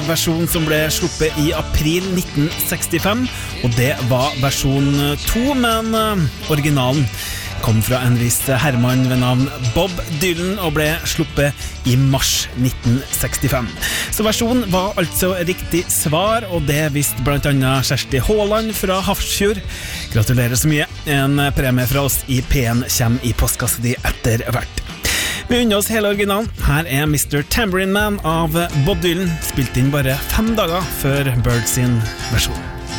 versjon som ble sluppet i april 1965, og det var versjon 2, men originalen kom fra en viss herremann ved navn Bob Dylan og ble sluppet i mars 1965. Så versjonen var altså riktig svar, og det visste blant annet Kjersti Håland fra Hafrsfjord. Gratulerer så mye. En premie fra oss i P1 kommer i postkasset di etter hvert. Vi unner oss hele originalen. Her er Mr. Tambourine Man av Bob Dylan, spilt inn bare 5 dager før Bird sin versjon.